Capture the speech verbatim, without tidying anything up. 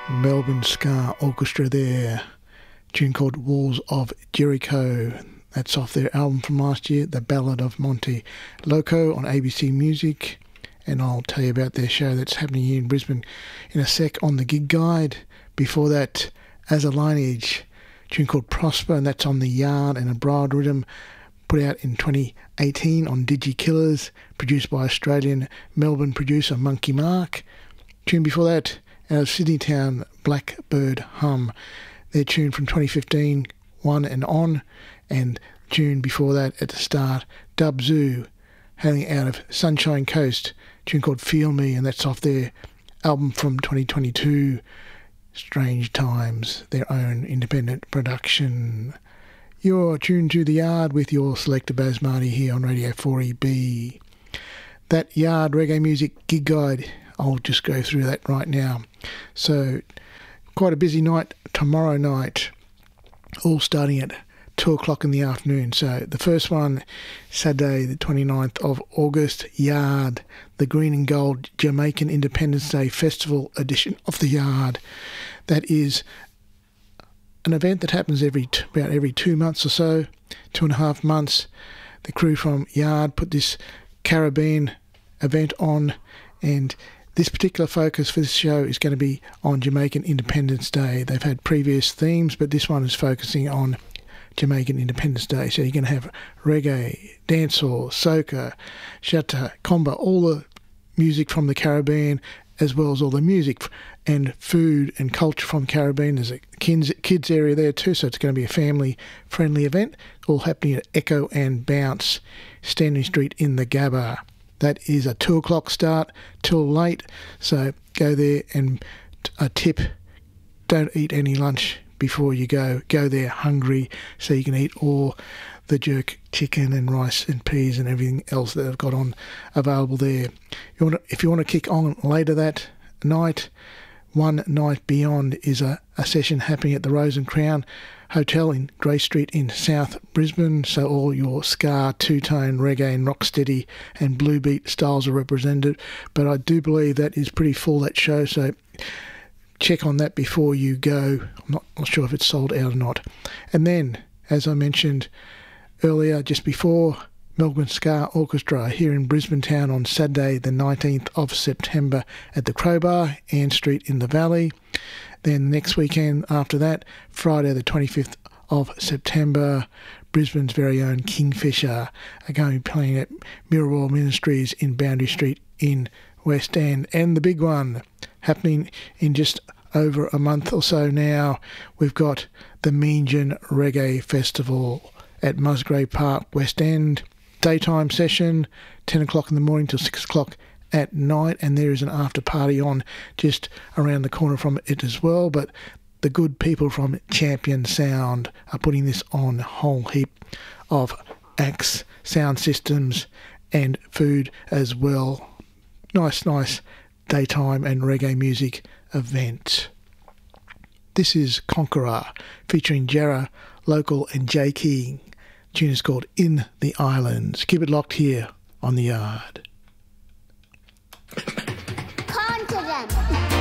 Melbourne Ska Orchestra there. Tune called Walls of Jericho. That's off their album from last year, The Ballad of Monte Loco, on A B C Music. And I'll tell you about their show that's happening here in Brisbane in a sec on the Gig Guide. Before that, As a Lineage, tune called Prosper, and that's on The Yard and a Broad Rhythm, put out in twenty eighteen on Digi Killers, produced by Australian Melbourne producer Monkey Mark. Tune before that, out of Sydney Town, Blackbird Hum. Their tune from twenty fifteen, One and On, and tune before that at the start, Dub Zoo, hailing out of Sunshine Coast, tune called Feel Me, and that's off their album from twenty twenty-two, Strange Times, their own independent production. You're tuned to The Yard with your selector Baz Marty here on Radio four E B. That Yard Reggae Music Gig Guide, I'll just go through that right now. So, quite a busy night tomorrow night, all starting at two o'clock in the afternoon. So the first one, Saturday the twenty-ninth of August, Yard, the Green and Gold Jamaican Independence Day Festival edition of the Yard. That is an event that happens every t- about every two months or so, two and a half months. The crew from Yard put this Caribbean event on, and this particular focus for this show is going to be on Jamaican Independence Day. They've had previous themes, but this one is focusing on Jamaican Independence Day. So you're going to have reggae, dancehall, soca, shatta, comba, all the music from the Caribbean, as well as all the music and food and culture from the Caribbean. There's a kids, kids area there too, so it's going to be a family-friendly event, all happening at Echo and Bounce, Stanley Street in the Gabba. That is a two o'clock start till late, so go there and a tip, don't eat any lunch before you go. Go there hungry so you can eat all the jerk chicken and rice and peas and everything else that they've got on available there. You want to, if you want to kick on later that night, One Night Beyond is a, a session happening at the Rose and Crown Hotel in Grey Street in South Brisbane, so all your ska, two-tone, reggae and rocksteady and blue beat styles are represented, but I do believe that is pretty full, that show, so check on that before you go. I'm not, not sure if it's sold out or not. And then, as I mentioned earlier, just before, Melbourne Ska Orchestra here in Brisbane Town on Saturday the nineteenth of September at the Crowbar, Ann Street in the Valley. Then next weekend after that, Friday the twenty-fifth of September, Brisbane's very own Kingfisher are going to be playing at Miraval Ministries in Boundary Street in West End. And the big one happening in just over a month or so now, we've got the Meanjin Reggae Festival at Musgrave Park, West End. Daytime session, ten o'clock in the morning till six o'clock at night, and there is an after party on just around the corner from it as well. But the good people from Champion Sound are putting this on, a whole heap of acts, sound systems and food as well. Nice, nice daytime and reggae music event. This is Conqueror featuring Jarrah Local and J King. The tune is called In the Islands. Keep it locked here on The Yard.